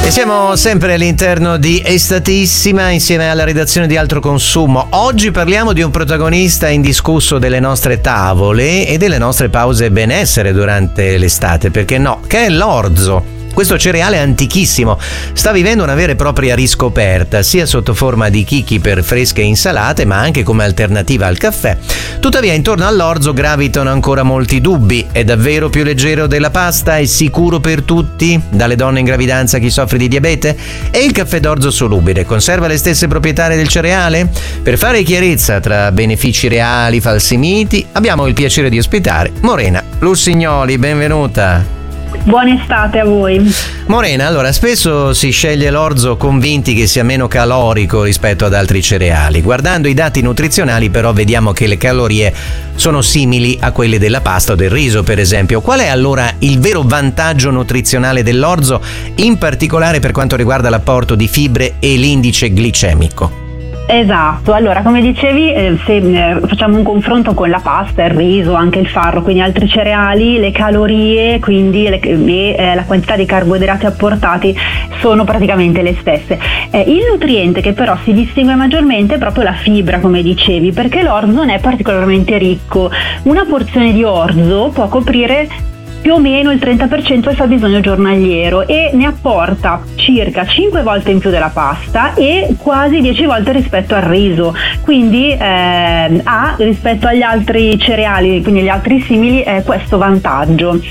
E siamo sempre all'interno di Estatissima insieme alla redazione di Altro Consumo. Oggi parliamo di un protagonista indiscusso delle nostre tavole e delle nostre pause benessere durante l'estate, perché no, che è l'orzo. Questo cereale antichissimo sta vivendo una vera e propria riscoperta, sia sotto forma di chicchi per fresche insalate, ma anche come alternativa al caffè. Tuttavia, intorno all'orzo gravitano ancora molti dubbi. È davvero più leggero della pasta? È sicuro per tutti? Dalle donne in gravidanza a chi soffre di diabete? E il caffè d'orzo solubile conserva le stesse proprietà del cereale? Per fare chiarezza tra benefici reali, falsi miti, abbiamo il piacere di ospitare Morena Lussignoli. Benvenuta! Buona estate a voi. Morena, allora, spesso si sceglie l'orzo convinti che sia meno calorico rispetto ad altri cereali. Guardando i dati nutrizionali però vediamo che le calorie sono simili a quelle della pasta o del riso, per esempio. Qual è allora il vero vantaggio nutrizionale dell'orzo, in particolare per quanto riguarda l'apporto di fibre e l'indice glicemico? Esatto, allora come dicevi, se facciamo un confronto con la pasta, il riso, anche il farro, quindi altri cereali, le calorie quindi la quantità di carboidrati apportati sono praticamente le stesse. Il nutriente che però si distingue maggiormente è proprio la fibra, come dicevi, perché l'orzo non è particolarmente ricco. Una porzione di orzo può coprire più o meno il 30% del fabbisogno giornaliero e ne apporta circa 5 volte in più della pasta e quasi 10 volte rispetto al riso, quindi ha rispetto agli altri cereali, quindi gli altri simili, questo vantaggio.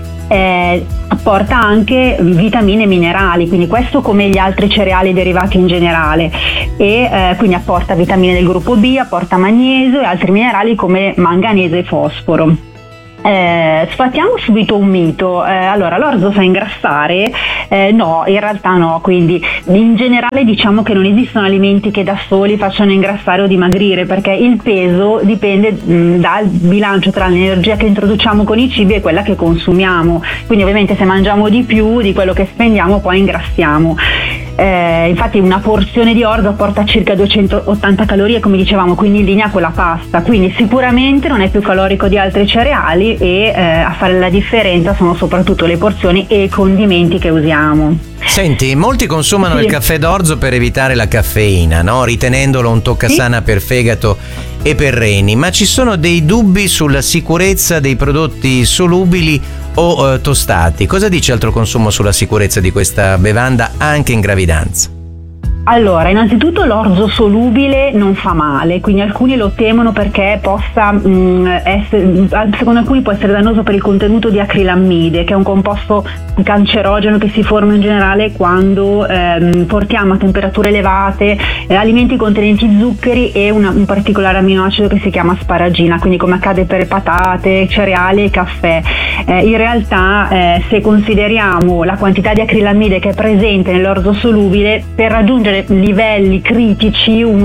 Apporta anche vitamine e minerali, quindi questo come gli altri cereali derivati in generale, e quindi apporta vitamine del gruppo B, apporta magnesio e altri minerali come manganese e fosforo. Sfatiamo subito un mito. Allora, l'orzo fa ingrassare? No, in realtà no, quindi in generale diciamo che non esistono alimenti che da soli facciano ingrassare o dimagrire, perché il peso dipende dal bilancio tra l'energia che introduciamo con i cibi e quella che consumiamo, quindi ovviamente se mangiamo di più di quello che spendiamo poi ingrassiamo. Infatti una porzione di orzo apporta circa 280 calorie, come dicevamo, quindi in linea con la pasta, quindi sicuramente non è più calorico di altri cereali e a fare la differenza sono soprattutto le porzioni e i condimenti che usiamo. Senti, molti consumano il caffè d'orzo per evitare la caffeina, no? Ritenendolo un toccasana per fegato e per reni, ma ci sono dei dubbi sulla sicurezza dei prodotti solubili o tostati. Cosa dice Altro Consumo sulla sicurezza di questa bevanda anche in gravidanza? Allora, innanzitutto l'orzo solubile non fa male, quindi alcuni lo temono perché possa secondo alcuni può essere dannoso per il contenuto di acrilammide, che è un composto cancerogeno che si forma in generale quando portiamo a temperature elevate alimenti contenenti zuccheri e un particolare aminoacido che si chiama asparagina, quindi come accade per patate, cereali e caffè. In realtà se consideriamo la quantità di acrilammide che è presente nell'orzo solubile, per raggiungere livelli critici noi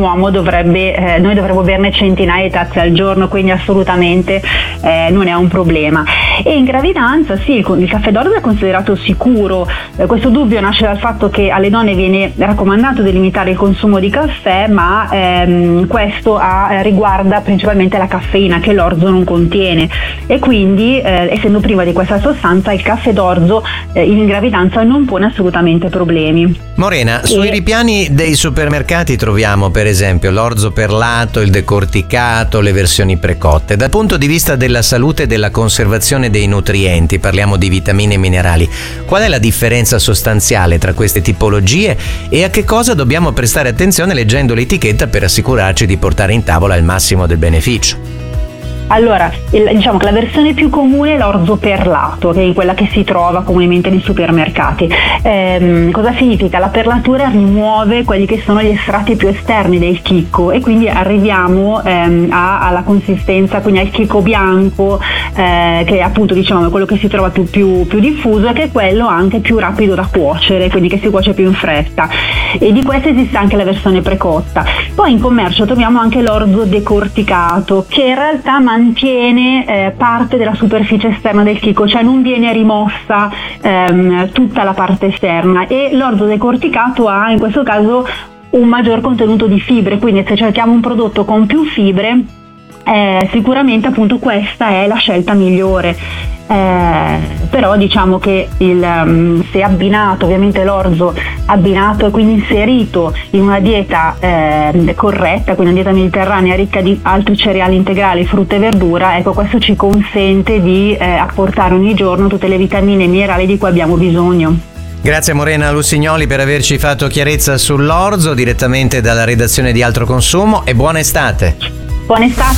dovremmo berne centinaia di tazze al giorno, quindi assolutamente non è un problema. E in gravidanza sì, il caffè d'orzo è considerato sicuro. Questo dubbio nasce dal fatto che alle donne viene raccomandato di limitare il consumo di caffè, ma questo riguarda principalmente la caffeina che l'orzo non contiene, e quindi essendo priva di questa sostanza il caffè d'orzo in gravidanza non pone assolutamente problemi. Morena, sui ripiani dei supermercati troviamo per esempio l'orzo perlato, il decorticato, le versioni precotte. Dal punto di vista della salute e della conservazione dei nutrienti, parliamo di vitamine e minerali, qual è la differenza sostanziale tra queste tipologie e a che cosa dobbiamo prestare attenzione leggendo l'etichetta per assicurarci di portare in tavola il massimo del beneficio? Allora, diciamo che la versione più comune è l'orzo perlato, che è quella che si trova comunemente nei supermercati. Cosa significa? La perlatura rimuove quelli che sono gli estratti più esterni del chicco e quindi arriviamo alla consistenza, quindi al chicco bianco, che appunto diciamo è quello che si trova più diffuso e che è quello anche più rapido da cuocere, quindi che si cuoce più in fretta. E di questa esiste anche la versione precotta. Poi in commercio troviamo anche l'orzo decorticato, che in realtà mantiene parte della superficie esterna del chicco, cioè non viene rimossa tutta la parte esterna, e l'orzo decorticato ha in questo caso un maggior contenuto di fibre, quindi se cerchiamo un prodotto con più fibre sicuramente appunto questa è la scelta migliore. però diciamo che se abbinato, ovviamente l'orzo abbinato e quindi inserito in una dieta corretta, quindi una dieta mediterranea ricca di altri cereali integrali, frutta e verdura, ecco, questo ci consente di apportare ogni giorno tutte le vitamine e minerali di cui abbiamo bisogno. Grazie Morena Lusignoli per averci fatto chiarezza sull'orzo direttamente dalla redazione di Altro Consumo, e buona estate. Buona estate.